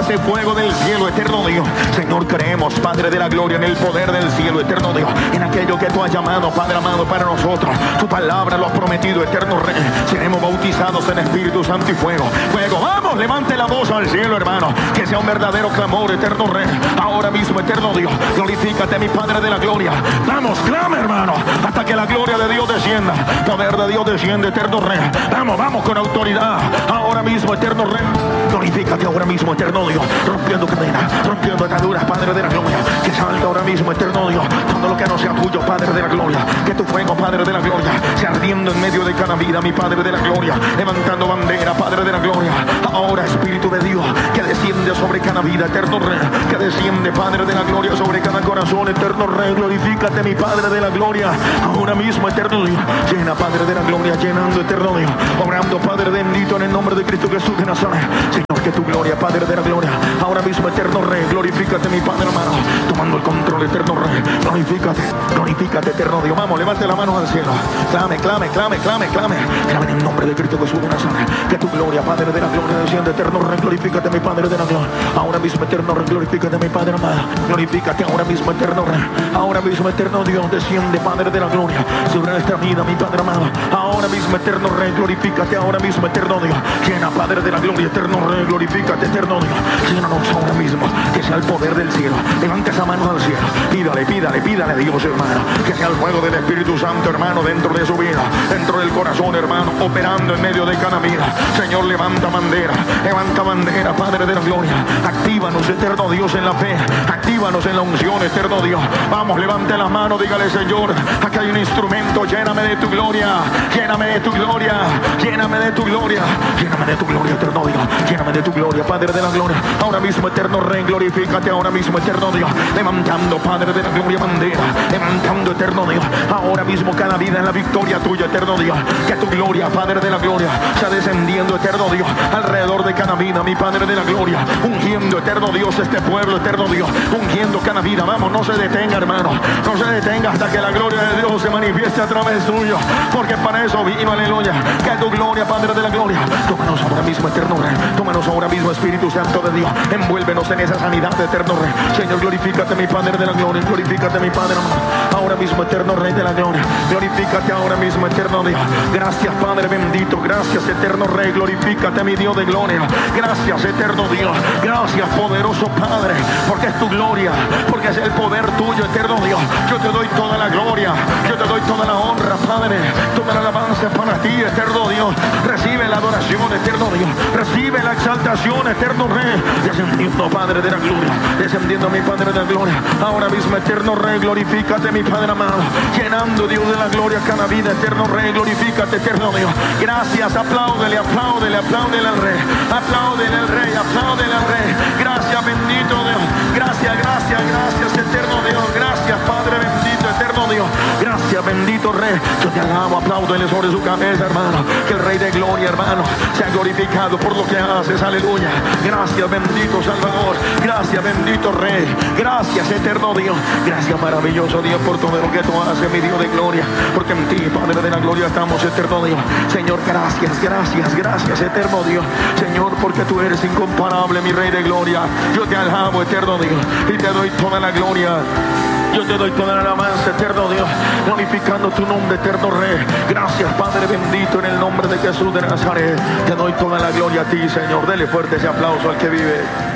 ese fuego del cielo, eterno Dios. Señor, creemos, Padre de la gloria, en el poder del cielo, eterno Dios, en aquello que tú has llamado, Padre amado, para nosotros. Tu palabra lo has prometido, eterno Rey. Seremos bautizados en Espíritu Santo y fuego. Fuego, vamos, levante la voz al cielo, hermano. Que sea un verdadero clamor, eterno Rey. Ahora mismo, eterno Dios, glorifícate, mi Padre de la gloria. Vamos, clama, hermano, hasta que la gloria de Dios descienda. Poder de Dios desciende, eterno Rey. Vamos, vamos con autoridad. Ahora mismo, eterno Rey. Glorifícate ahora mismo, eterno Dios. Rompiendo cadenas, rompiendo ataduras, Padre de la gloria. Que salga ahora mismo, eterno Dios, todo lo que no sea tuyo, Padre de la gloria. Que tu fuego, Padre de la gloria, sea ardiendo en medio de cada vida, mi Padre de la gloria. Levantando bandera, Padre de la gloria. Ahora, Espíritu de Dios, que desciende sobre cada vida, eterno Rey. Que desciende, Padre de la gloria, sobre cada corazón, eterno Rey. Glorifícate, mi Padre de la gloria. Ahora mismo, eterno Dios. Llena, Padre de la gloria, llenando, eterno Dios. Obrando, Padre bendito, en el nombre de Cristo Jesús de Nazaret. Señor, que tu gloria, Padre de la gloria, ahora mismo, eterno Rey. Glorifícate, mi Padre amado, tomando el control, eterno Rey. Glorifícate, glorifícate, eterno Dios. Vamos, levante la mano al cielo. Clame, clame, clame, clame, clame. Clame en el nombre de Cristo Jesús de Nazaret. Que tu gloria, Padre de la gloria, desciende, eterno Rey. Glorifícate, mi Padre de la gloria. Ahora mismo, eterno Rey. Glorifícate, mi Padre amado. Glorifícate ahora mismo, eterno Rey. Ahora mismo, eterno Dios, desciende, Padre de la gloria, sobre nuestra vida, mi Padre amado. Ahora mismo, eterno Rey. Glorifícate ahora mismo, eterno Dios. Llena, Padre de la gloria, eterno Rey. Glorifícate, eterno Dios. Llénanos ahora mismo. Que sea el poder del cielo. Levanta esa mano al cielo. Pídale, pídale, pídale a Dios, hermano. Que sea el fuego del Espíritu Santo, hermano, dentro de su vida, dentro del corazón, hermano, operando en medio de cada vida. Señor, levanta bandera, Padre de la gloria. Actívanos, eterno Dios, en la fe. Actívanos en la unción, eterno Dios. Vamos, levante la mano, dígale, Señor, aquí hay un instrumento. Lléname de tu gloria, lléname de tu gloria, lléname de tu gloria, lléname de tu gloria, eterno Dios. Lléname de tu gloria, Padre de la gloria. Ahora mismo, eterno Rey, glorifícate ahora mismo, eterno Dios. Levantando, Padre de la gloria, bandera. Levantando, eterno Dios. Ahora mismo cada vida en la victoria tuya, eterno Dios. Que tu gloria, Padre de la gloria, sea descendiendo, eterno Dios, alrededor de cada vida, mi Padre de la gloria. Ungiendo, eterno Dios, este pueblo, eterno Dios. Ungiendo cada vida. Vamos, no se detenga, hermano. No se detenga hasta que la gloria de Dios se manifieste a través tuyo. Porque para eso vino, aleluya. Que tu gloria, Padre de la gloria. Tómanos ahora mismo, eterno Rey. Tómanos ahora mismo, Espíritu Santo de Dios. Envuélvenos en esa sanidad, eterno Rey. Señor, glorifícate, mi Padre de la gloria. Glorifícate, mi Padre amado. Ahora mismo, eterno Rey de la gloria. Glorifícate ahora mismo, eterno Dios. Gracias, Padre bendito. Gracias, eterno Rey. Glorifícate, mi Dios de gloria. Gracias, eterno Dios. Gracias, poderoso Padre. Porque es tu gloria. Porque es el poder tuyo, eterno Dios. Yo te doy toda la gloria. Yo te doy toda la honra, Padre. Toda la alabanza para ti, eterno Dios. Recibe la adoración, eterno Dios. Recibe la exaltación, eterno Rey. Descendiendo, Padre de la gloria. Descendiendo, mi Padre de la gloria. Ahora mismo, eterno Rey. Glorifícate, mi Padre amado. Llenando, Dios de la gloria, cada vida, eterno Rey. Glorifícate, eterno Dios. Gracias, apláudele, apláudele, apláudele al Rey. Apláudele al Rey, apláudele al Rey. Gracias, bendito Dios. Gracias, gracias, gracias, eterno Dios. Gracias, Padre bendito, eterno Dios. Gracias, bendito Rey. Yo te alabo, apláudele sobre su cabeza, hermano. Que el Rey de gloria, hermano, sea glorificado por lo que haces, aleluya. Gracias, bendito Salvador. Gracias, bendito Rey. Gracias, eterno Dios. Gracias, maravilloso Dios, por todo lo que tú haces, mi Dios de gloria. Porque en ti, Padre de la gloria, estamos, eterno Dios. Señor, gracias, gracias, gracias, eterno Dios. Señor, porque tú eres incomparable, mi Rey de gloria. Yo te alabo, eterno Dios, y te doy toda la gloria. Yo te doy toda la alabanza, eterno Dios, glorificando tu nombre, eterno Rey. Gracias, Padre bendito, en el nombre de Jesús de Nazaret. Te doy toda la gloria a ti, Señor. Dele fuerte ese aplauso al que vive.